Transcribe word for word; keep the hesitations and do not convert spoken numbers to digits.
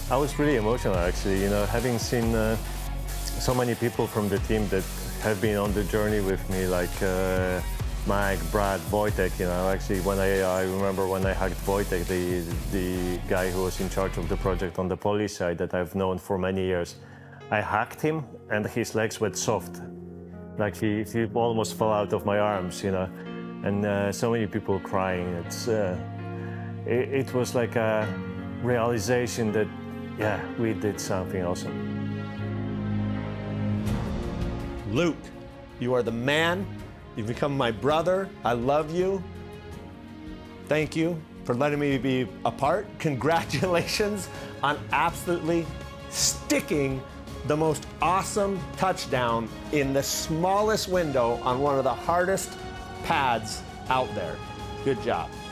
I was really emotional, actually, you know, having seen uh, so many people from the team that have been on the journey with me, like uh, Mike, Brad, Wojtek, you know, actually when I, I remember when I hugged Wojtek, the, the guy who was in charge of the project on the Polish side that I've known for many years. I hugged him and his legs went soft. Like he, he almost fell out of my arms, you know, and uh, so many people crying. It's, uh, it, it was like a realization that, yeah, we did something awesome. Luke, you are the man. You've become my brother. I love you. Thank you for letting me be a part. Congratulations on absolutely sticking the most awesome touchdown in the smallest window on one of the hardest pads out there. Good job.